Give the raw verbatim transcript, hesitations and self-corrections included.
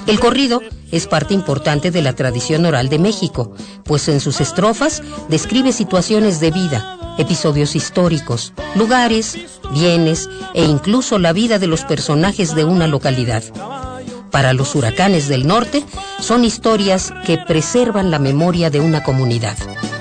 El corrido es parte importante de la tradición oral de México, pues en sus estrofas describe situaciones de vida, episodios históricos, lugares, bienes e incluso la vida de los personajes de una localidad. Para los huracanes del norte, son historias que preservan la memoria de una comunidad.